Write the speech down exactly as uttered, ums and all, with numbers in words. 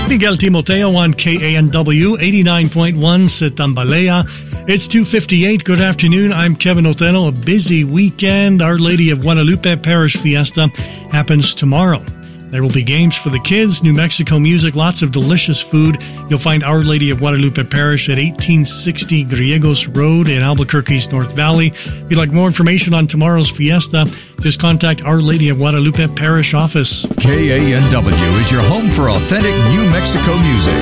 Miguel Timoteo on K A N W eighty-nine point one sa Tambalea. It's two fifty-eight. Good afternoon. I'm Kevin Otero. A busy weekend. Our Lady of Guadalupe Parish Fiesta happens tomorrow. There will be games for the kids, New Mexico music, lots of delicious food. You'll find Our Lady of Guadalupe Parish at eighteen sixty Griegos Road in Albuquerque's North Valley. If you'd like more information on tomorrow's fiesta, just contact Our Lady of Guadalupe Parish office. K A N W is your home for authentic New Mexico music.